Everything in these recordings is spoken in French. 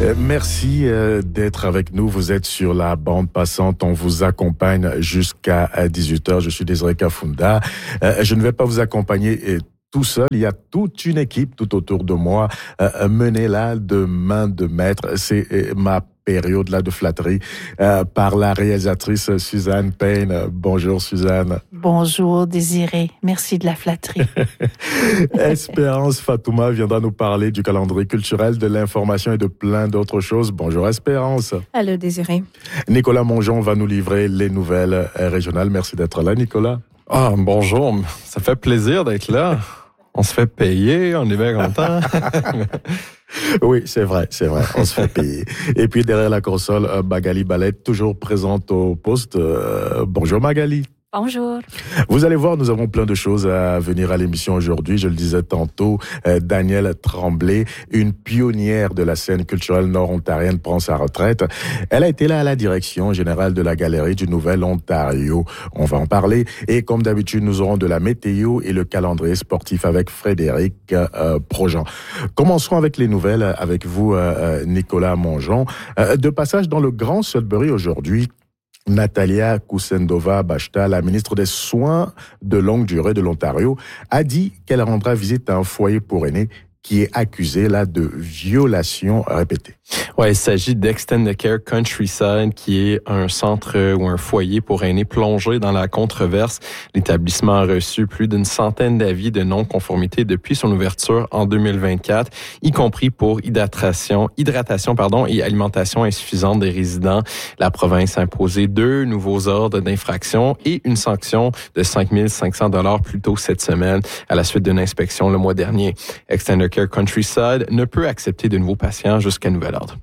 Merci d'être avec nous. Vous êtes sur la bande passante. On vous accompagne jusqu'à 18h. Je suis Désiré Kafunda. Je ne vais pas vous accompagner tout seul. Il y a toute une équipe tout autour de moi, menée là de main de maître. C'est ma période là de flatterie par la réalisatrice Suzanne Payne. Bonjour Suzanne. Bonjour Désiré, merci de la flatterie. Espérance Fatouma viendra nous parler du calendrier culturel, de l'information et de plein d'autres choses. Bonjour Espérance. Allô Désiré. Nicolas Mongeon va nous livrer les nouvelles régionales. Merci d'être là Nicolas. Bonjour, ça fait plaisir d'être là. On se fait payer, on est bien content. Oui, c'est vrai, on se fait payer. Et puis derrière la console, Magali Ballet, toujours présente au poste. Bonjour Magali. Bonjour. Vous allez voir, nous avons plein de choses à venir à l'émission aujourd'hui. Je le disais tantôt, Danielle Tremblay, une pionnière de la scène culturelle nord-ontarienne, prend sa retraite. Elle a été là à la direction générale de la Galerie du Nouvel-Ontario. On va en parler. Et comme d'habitude, nous aurons de la météo et le calendrier sportif avec Frédéric Projean. Commençons avec les nouvelles avec vous, Nicolas Mongeon. De passage dans le Grand Sudbury aujourd'hui, Natalia Kusendova-Bachta, la ministre des Soins de longue durée de l'Ontario, a dit qu'elle rendra visite à un foyer pour aînés qui est accusé là de violation répétée. Ouais, il s'agit d'Extended Care Countryside, qui est un centre ou un foyer pour aînés plongé dans la controverse. L'établissement a reçu plus d'une centaine d'avis de non-conformité depuis son ouverture en 2024, y compris pour hydratation et alimentation insuffisante des résidents. La province a imposé 2 nouveaux ordres d'infraction et une sanction de 5 500 $ plus tôt cette semaine à la suite d'une inspection le mois dernier. Extended Care Countryside ne peut accepter de nouveaux patients jusqu'à nouvel ordre.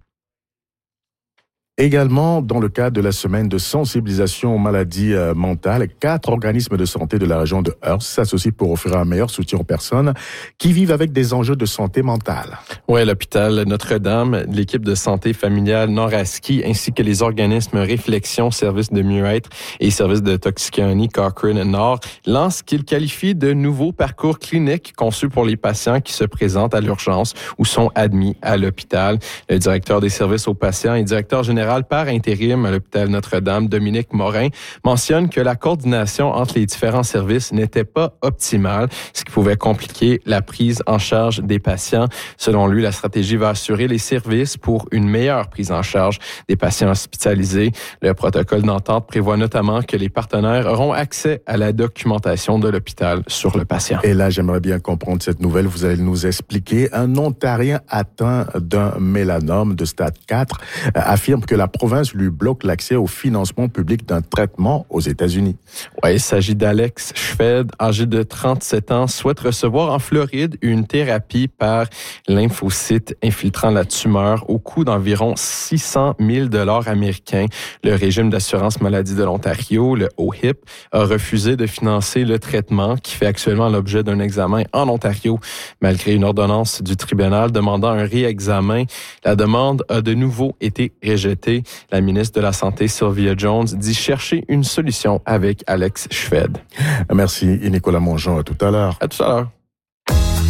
Également, dans le cadre de la semaine de sensibilisation aux maladies mentales, 4 organismes de santé de la région de Hearst s'associent pour offrir un meilleur soutien aux personnes qui vivent avec des enjeux de santé mentale. Oui, l'hôpital Notre-Dame, l'équipe de santé familiale Nord-Aski, ainsi que les organismes Réflexion, Service de mieux-être et Service de toxicomanie Cochrane Nord lancent ce qu'ils qualifient de nouveaux parcours cliniques conçus pour les patients qui se présentent à l'urgence ou sont admis à l'hôpital. Le directeur des services aux patients et directeur général par intérim à l'hôpital Notre-Dame, Dominique Morin, mentionne que la coordination entre les différents services n'était pas optimale, ce qui pouvait compliquer la prise en charge des patients. Selon lui, la stratégie va assurer les services pour une meilleure prise en charge des patients hospitalisés. Le protocole d'entente prévoit notamment que les partenaires auront accès à la documentation de l'hôpital sur le patient. Et là, j'aimerais bien comprendre cette nouvelle. Vous allez nous expliquer. Un Ontarien atteint d'un mélanome de stade 4 affirme que la province lui bloque l'accès au financement public d'un traitement aux États-Unis. Oui, il s'agit d'Alex Schved, âgé de 37 ans, souhaite recevoir en Floride une thérapie par lymphocytes infiltrant la tumeur au coût d'environ 600 000 $ américains. Le régime d'assurance maladie de l'Ontario, le OHIP, a refusé de financer le traitement qui fait actuellement l'objet d'un examen en Ontario. Malgré une ordonnance du tribunal demandant un réexamen, la demande a de nouveau été rejetée. La ministre de la Santé, Sylvia Jones, dit chercher une solution avec Alex Schved. Merci Nicolas Mongeon. À tout à l'heure. À tout à l'heure.